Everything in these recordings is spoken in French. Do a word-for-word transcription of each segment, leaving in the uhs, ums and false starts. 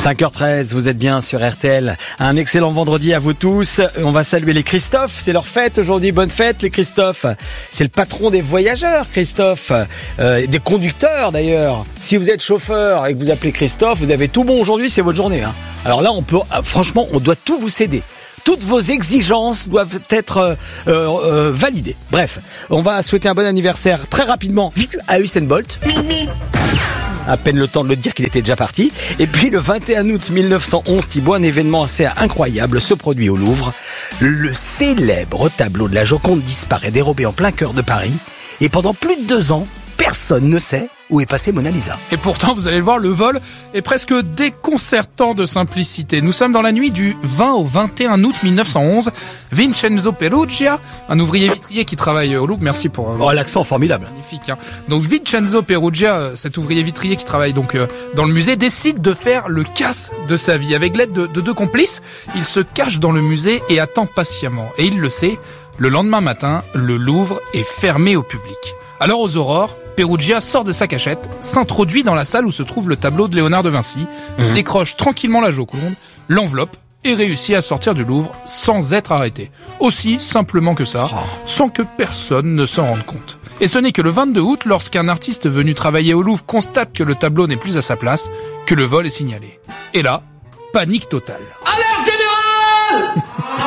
cinq heures treize, vous êtes bien sur R T L. Un excellent vendredi à vous tous. On va saluer les Christophe, c'est leur fête aujourd'hui. Bonne fête les Christophe. C'est le patron des voyageurs, Christophe. Euh, des conducteurs d'ailleurs. Si vous êtes chauffeur et que vous appelez Christophe, vous avez tout bon aujourd'hui, c'est votre journée. Hein. Alors là, on peut, franchement, on doit tout vous céder. Toutes vos exigences doivent être euh, euh, validées. Bref, on va souhaiter un bon anniversaire très rapidement à Usain Bolt. À peine le temps de le dire qu'il était déjà parti. Et puis le vingt et un août mille neuf cent onze, Thibaut, un événement assez incroyable se produit au Louvre. Le célèbre tableau de la Joconde disparaît dérobé en plein cœur de Paris. Et pendant plus de deux ans, personne ne sait où est passée Mona Lisa. Et pourtant, vous allez le voir, le vol est presque déconcertant de simplicité. Nous sommes dans la nuit du vingt au vingt et un août mille neuf cent onze. Vincenzo Perugia, un ouvrier vitrier qui travaille au Louvre, merci pour... Euh, oh, l'accent formidable. Magnifique. Hein. Donc Vincenzo Perugia, cet ouvrier vitrier qui travaille donc euh, dans le musée, décide de faire le casse de sa vie. Avec l'aide de, de deux complices, il se cache dans le musée et attend patiemment. Et il le sait, le lendemain matin, le Louvre est fermé au public. Alors aux aurores, Perugia sort de sa cachette, s'introduit dans la salle où se trouve le tableau de Léonard de Vinci, mmh. décroche tranquillement la Joconde, l'enveloppe et réussit à sortir du Louvre sans être arrêté. Aussi simplement que ça, oh. sans que personne ne s'en rende compte. Et ce n'est que le vingt-deux août, lorsqu'un artiste venu travailler au Louvre constate que le tableau n'est plus à sa place, que le vol est signalé. Et là, panique totale. Alerte générale.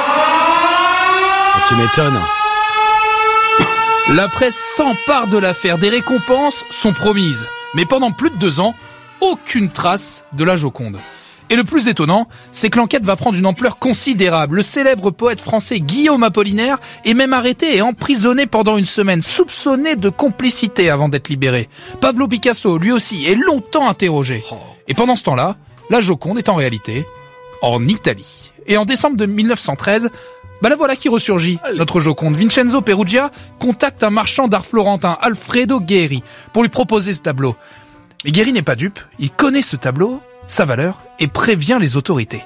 Tu m'étonnes. La presse s'empare de l'affaire, des récompenses sont promises. Mais pendant plus de deux ans, aucune trace de la Joconde. Et le plus étonnant, c'est que l'enquête va prendre une ampleur considérable. Le célèbre poète français Guillaume Apollinaire est même arrêté et emprisonné pendant une semaine, soupçonné de complicité avant d'être libéré. Pablo Picasso, lui aussi, est longtemps interrogé. Et pendant ce temps-là, la Joconde est en réalité en Italie. Et en décembre de mille neuf cent treize... Bah la voilà qui ressurgit, notre Joconde. Vincenzo Perugia contacte un marchand d'art florentin, Alfredo Gheri, pour lui proposer ce tableau. Mais Gheri n'est pas dupe, il connaît ce tableau, sa valeur, et prévient les autorités.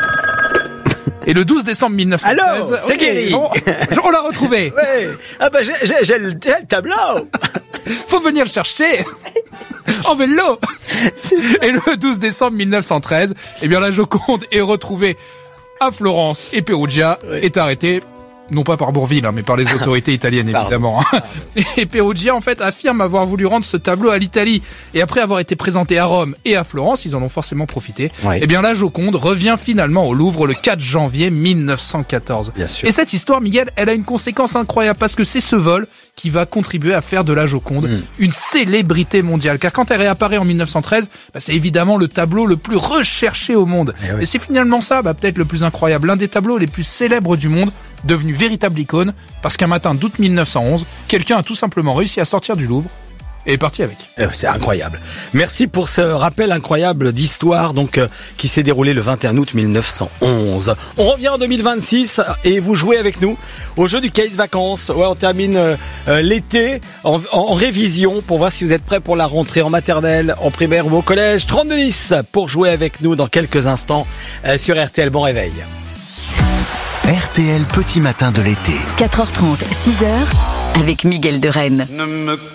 Et le douze décembre mille neuf cent treize... Alors, c'est okay, Gheri bon, on l'a retrouvé. Ouais. Ah bah j'ai, j'ai, j'ai, le, j'ai le tableau. Faut venir le chercher en vélo. Et le douze décembre mille neuf cent treize, eh bien la Joconde est retrouvée à Florence et Perugia oui. est arrêté, non pas par Bourvil, hein, mais par les autorités italiennes évidemment. Hein. Et Perugia en fait affirme avoir voulu rendre ce tableau à l'Italie. Et après avoir été présenté à Rome et à Florence, ils en ont forcément profité. Oui. Eh bien la Joconde revient finalement au Louvre le quatre janvier mille neuf cent quatorze. Bien sûr. Et cette histoire, Miguel, elle a une conséquence incroyable parce que c'est ce vol qui va contribuer à faire de la Joconde mmh. une célébrité mondiale. Car quand elle réapparaît en mille neuf cent treize, bah, c'est évidemment le tableau le plus recherché au monde. Et, oui. et c'est finalement ça, bah, peut-être le plus incroyable, l'un des tableaux les plus célèbres du monde, devenu véritable icône, parce qu'un matin d'août mille neuf cent onze, quelqu'un a tout simplement réussi à sortir du Louvre et est parti avec. C'est incroyable. Merci pour ce rappel incroyable d'histoire donc euh, qui s'est déroulé le vingt et un août mille neuf cent onze. On revient en deux mille vingt-six et vous jouez avec nous au jeu du cahier de vacances. Ouais, on termine euh, euh, l'été en, en, en révision pour voir si vous êtes prêts pour la rentrée en maternelle, en primaire ou au collège. trente-deux dix pour jouer avec nous dans quelques instants euh, sur R T L. Bon réveil. R T L Petit Matin de l'été. quatre heures trente, six heures avec Miguel de Rennes. Ne me